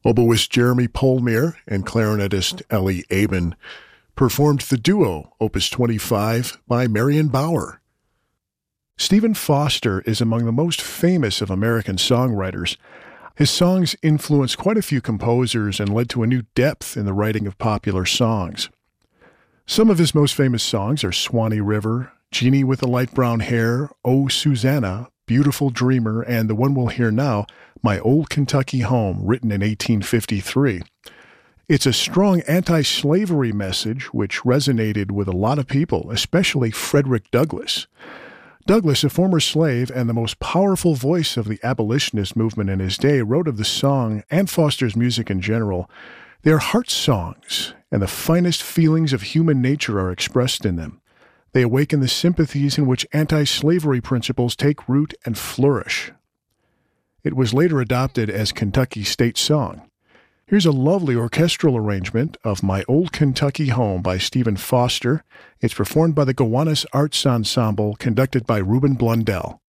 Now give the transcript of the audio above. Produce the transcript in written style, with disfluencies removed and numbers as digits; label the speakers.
Speaker 1: Oboist Jeremy Polmere and clarinetist Ellie Aben performed the duo, Opus 25, by Marion Bauer. Stephen Foster is among the most famous of American songwriters. His songs influenced quite a few composers and led to a new depth in the writing of popular songs. Some of his most famous songs are Swanee River, Jeannie with the Light Brown Hair, Oh Susanna, Beautiful Dreamer, and the one we'll hear now, My Old Kentucky Home, written in 1853. It's a strong anti-slavery message which resonated with a lot of people, especially Frederick Douglass. Douglass, a former slave and the most powerful voice of the abolitionist movement in his day, wrote of the song and Foster's music in general. They are heart songs, and the finest feelings of human nature are expressed in them. They awaken the sympathies in which anti-slavery principles take root and flourish. It was later adopted as Kentucky's state song. Here's a lovely orchestral arrangement of My Old Kentucky Home by Stephen Foster. It's performed by the Gowanus Arts Ensemble, conducted by Reuben Blundell.